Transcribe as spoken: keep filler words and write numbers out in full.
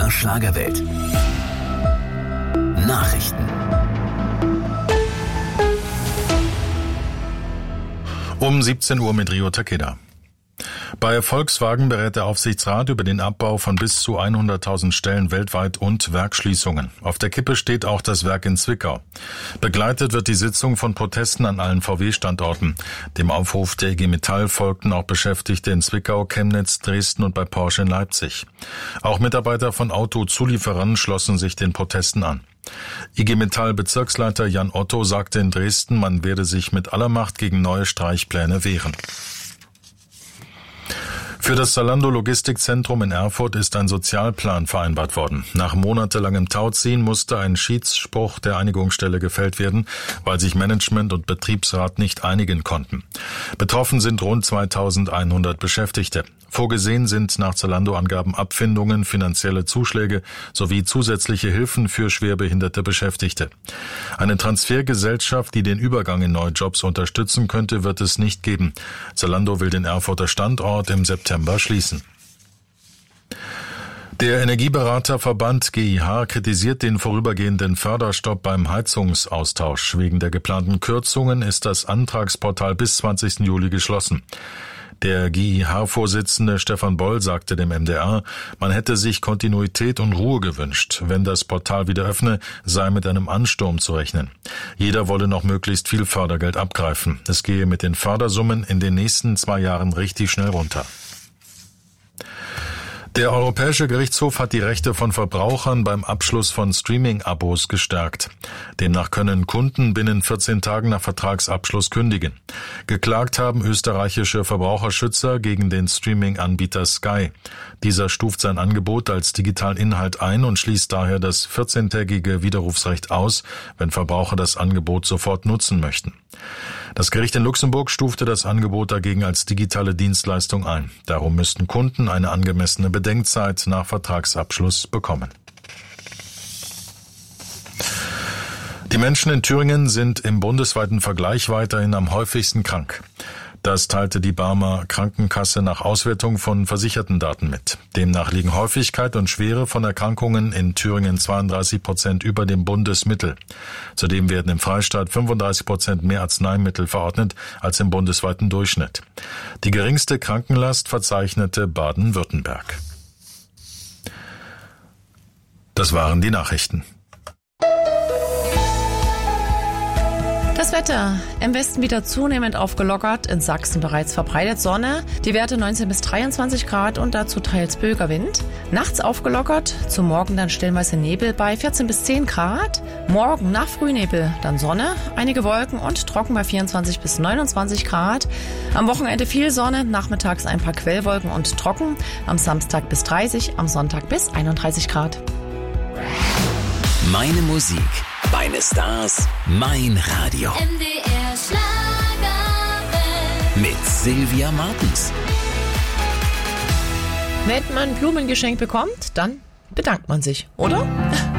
der Schlagerwelt. Nachrichten. Um siebzehn Uhr mit Rio Takeda. Bei Volkswagen berät der Aufsichtsrat über den Abbau von bis zu hunderttausend Stellen weltweit und Werksschließungen. Auf der Kippe steht auch das Werk in Zwickau. Begleitet wird die Sitzung von Protesten an allen V W-Standorten. Dem Aufruf der I G Metall folgten auch Beschäftigte in Zwickau, Chemnitz, Dresden und bei Porsche in Leipzig. Auch Mitarbeiter von Autozulieferern schlossen sich den Protesten an. I G Metall-Bezirksleiter Jan Otto sagte in Dresden, man werde sich mit aller Macht gegen neue Streichpläne wehren. Für das Zalando Logistikzentrum in Erfurt ist ein Sozialplan vereinbart worden. Nach monatelangem Tauziehen musste ein Schiedsspruch der Einigungsstelle gefällt werden, weil sich Management und Betriebsrat nicht einigen konnten. Betroffen sind rund zweitausendeinhundert Beschäftigte. Vorgesehen sind nach Zalando-Angaben Abfindungen, finanzielle Zuschläge sowie zusätzliche Hilfen für schwerbehinderte Beschäftigte. Eine Transfergesellschaft, die den Übergang in neue Jobs unterstützen könnte, wird es nicht geben. Zalando will den Erfurter Standort im September schließen. Der Energieberaterverband G I H kritisiert den vorübergehenden Förderstopp beim Heizungsaustausch. Wegen der geplanten Kürzungen ist das Antragsportal bis zwanzigsten Juli geschlossen. Der G I H-Vorsitzende Stefan Boll sagte dem M D R, man hätte sich Kontinuität und Ruhe gewünscht. Wenn das Portal wieder öffne, sei mit einem Ansturm zu rechnen. Jeder wolle noch möglichst viel Fördergeld abgreifen. Es gehe mit den Fördersummen in den nächsten zwei Jahren richtig schnell runter. Der Europäische Gerichtshof hat die Rechte von Verbrauchern beim Abschluss von Streaming-Abos gestärkt. Demnach können Kunden binnen vierzehn Tagen nach Vertragsabschluss kündigen. Geklagt haben österreichische Verbraucherschützer gegen den Streaming-Anbieter Sky. Dieser stuft sein Angebot als digitalen Inhalt ein und schließt daher das vierzehntägige Widerrufsrecht aus, wenn Verbraucher das Angebot sofort nutzen möchten. Das Gericht in Luxemburg stufte das Angebot dagegen als digitale Dienstleistung ein. Darum müssten Kunden eine angemessene Bedenkzeit nach Vertragsabschluss bekommen. Die Menschen in Thüringen sind im bundesweiten Vergleich weiterhin am häufigsten krank. Das teilte die Barmer Krankenkasse nach Auswertung von versicherten Daten mit. Demnach liegen Häufigkeit und Schwere von Erkrankungen in Thüringen zweiunddreißig Prozent über dem Bundesmittel. Zudem werden im Freistaat fünfunddreißig Prozent mehr Arzneimittel verordnet als im bundesweiten Durchschnitt. Die geringste Krankenlast verzeichnete Baden-Württemberg. Das waren die Nachrichten. Das Wetter. Im Westen wieder zunehmend aufgelockert, in Sachsen bereits verbreitet Sonne, die Werte neunzehn bis dreiundzwanzig Grad und dazu teils böiger Wind. Nachts aufgelockert, zum Morgen dann stellenweise Nebel bei vierzehn bis zehn Grad. Morgen nach Frühnebel dann Sonne, einige Wolken und trocken bei vierundzwanzig bis neunundzwanzig Grad. Am Wochenende viel Sonne, nachmittags ein paar Quellwolken und trocken. Am Samstag bis dreißig, am Sonntag bis einunddreißig Grad. Meine Musik, meine Stars, mein Radio. M D R Schlagerwelt. Mit Sylvia Martens. Wenn man Blumen geschenkt bekommt, dann bedankt man sich, oder?